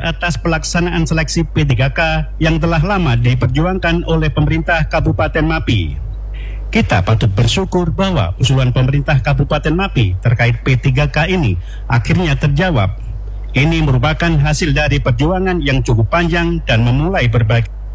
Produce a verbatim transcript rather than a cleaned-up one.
atas pelaksanaan seleksi P tiga K yang telah lama diperjuangkan oleh pemerintah Kabupaten Mapi. Kita patut bersyukur bahwa usulan pemerintah Kabupaten Mapi terkait P tiga K ini akhirnya terjawab. Ini merupakan hasil dari perjuangan yang cukup panjang dan memulai berbagai